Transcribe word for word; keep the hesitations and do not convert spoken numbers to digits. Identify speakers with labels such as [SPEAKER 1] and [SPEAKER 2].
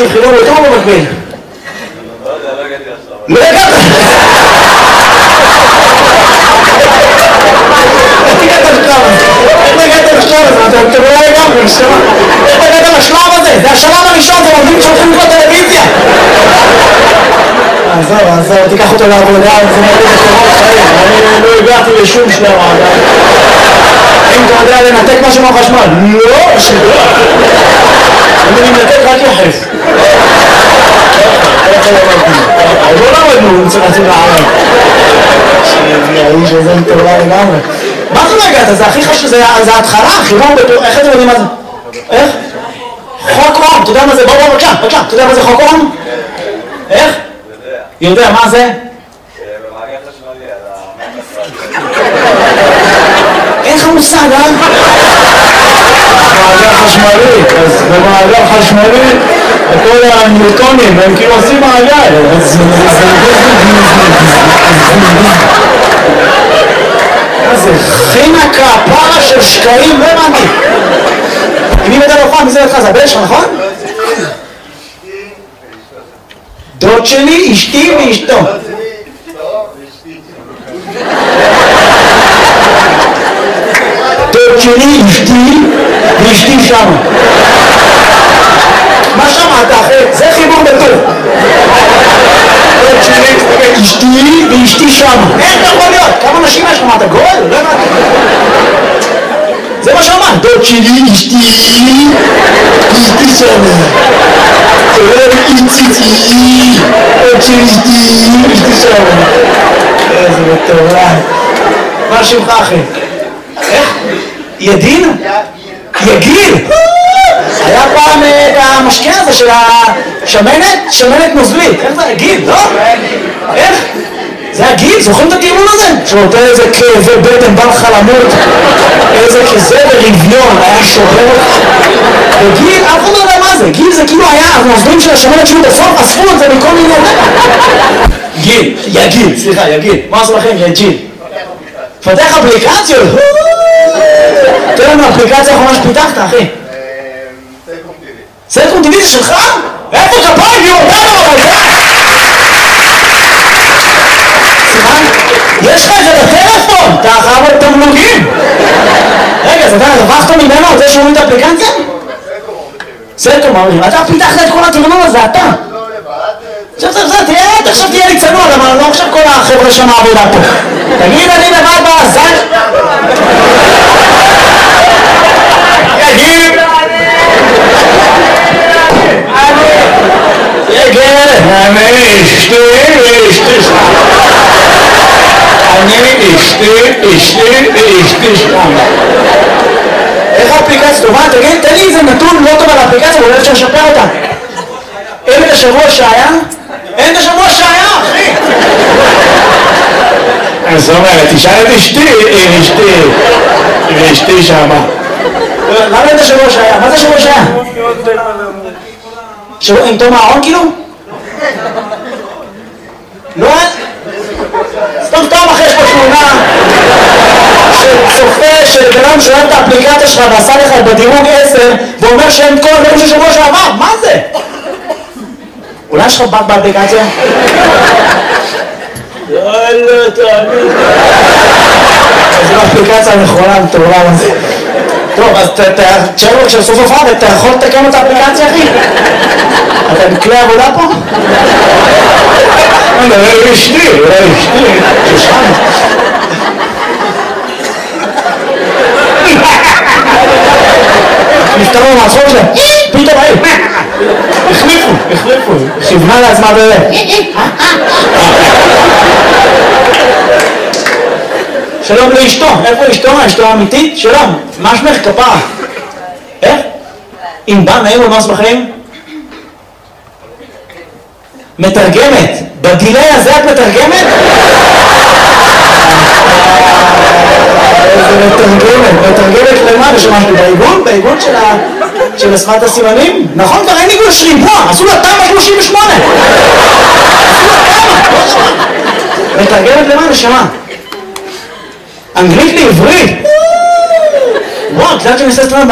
[SPEAKER 1] אני חילום יותר במקביל. לא הגעת! איך הגעת לשלב הזה? איך הגעת לשלב הזה? אתם לא הגעתם לשלב הזה. איך הגעת לשלב הזה? זה השלב הראשון, זה עובדים שהולכים לקרוא טלוויזיה. עזוב, עזוב, תיקח אותו לעבודה, זה מראה את הקרוב חיים. אני לא הגעתי לשום שלב עדיין. אם אתה יודע לנתק משהו מהחשמל, לא, שלא. אני מנתק רק יחס. לא למדנו, נצטרצים לערב. האיש הזה מטורלל לגמרי. מה זה לא הגעת? זה הכי חשוב, זה ההתחלה, חיבור בטור, איך אתם יודעים מה זה? איך? חוק אום, אתה יודע מה זה? בוא בוא בבקשה, בבקשה, אתה יודע מה זה חוק אום? איך? יודע, מה זה?
[SPEAKER 2] במעגל חשמלי, על
[SPEAKER 1] אין לך מושג, אה?
[SPEAKER 3] מעגל חשמלי, אז במעגל חשמלי כל הניוטונים הם כאילו עושים מעגל.
[SPEAKER 1] מה זה? חינקה, פרה של שקעים, לא הבנתי. מי מדע לא פעם, מי זה לך? זה הבן שלך, נכון? דוד שלי, אשתי ואשתו. דוד שלי, אשתי ואשתי שם. מה שמעת אחי? זה חיבור בטור. דוד שלי, אשתי ואשתי שם. איך זה יכול להיות? כמה נשים יש לך? מה אתה גול? לא הבנתי. זה מה שאמרת. דוד שלי, אשתי ואשתי שם. איציצי, עוד שלישתי, אשתי שם. איזה מטורף. מה שמך אחי? איך? ידין? יגיל? היה פעם את המשקה הזה של השמנת, שמנת נוזלית. איך זה? יגיל, לא? איך? זה הגיל, זוכרים את הטיעון הזה? שנותן איזה כאבי בטן, בא לך למות, איזה כזה ברביון, היה שובר. וגיל, אף אחד לא יודע מה זה, גיל זה כאילו היה, הנוזלים של השמנת שהיו בסוף, אספו את זה מכל מיני... גיל, יגיל, סליחה, יגיל, מה עשו לכם? יגיל. פתח אפליקציות? תראה לנו, אפליקציה האחרונה שפיתחת, אחי.
[SPEAKER 2] סלקום טיווי.
[SPEAKER 1] סלקום טיווי זה שלך? איפה כפיים? יהיו אותנו, אבל זה... יש לך את זה בטלפון, אתה חייב את תמלוגים. רגע, אז אתה רווחת ממנו על זה שהוא את האפליקציה? סלקום אומרים, אתה פיתחת את כל התרנון הזה, אתה. עכשיו, עכשיו, עכשיו, תראה, עכשיו תהיה לי צנוע, אבל לא עכשיו כל החבר'ה שם העבודה פה. תגיד, אני לבד בעזן. יגיד. יגיד.
[SPEAKER 3] אני אשתי ואשתי שם. אני אשתי, אשתי ואשתי שם.
[SPEAKER 1] איך האפליקציה טובה? תגיד, תן לי איזה נתון לא טוב על האפליקציה, אבל איך לשפר אותה. אין את השבוע שהיה? אין את השבוע שהיה, אחי!
[SPEAKER 3] אז זאת אומרת, תשאל את אשתי, אשתי, ואשתי שמה.
[SPEAKER 1] למה אין את השבוע שהיה? מה זה השבוע שהיה? שבוע עם תום הארון כאילו? לא? סתם סתם אחרי יש פה תמונה שצופה שבנם שואל את האפליקציה שלך ועשה לך בדירוג עשר ואומר שאין כל הדברים של שבוע שעבר, מה זה? אולי יש לך באג באפליקציה? יאללה, תאמין. זו האפליקציה הנכונה, מטורלל הזה. טוב, אז תשאר לו כשסוף הופעה, אתה יכול לתקן את האפליקציה, אחי? אתה בכלי עבודה פה?
[SPEAKER 3] לא, לא אשתי, לא אשתי.
[SPEAKER 1] שושן. נפטרו מהצחוק שלהם. פתאום היו. החליפו, החליפו. כיוונה לעצמה בזה. שלום לאשתו. איפה אשתו? אשתו האמיתית? שלום. מה שמך? כפרה. איך? אם בא נעים ומה שמחים? מתרגמת. בדילי הזה את מתרגמת? איזה מתרגמת. מתרגמת למה? ושמשהו בעיגון? בעיגון של השפת הסימנים? נכון, כבר אין עיגון שריבוע. עשו לה תמ"א שלושים ושמונה. עשו לה תמ"א. מתרגמת למה? נשמה. אנגלית לעברית. וואו, תדעת שאני עושה סטרנד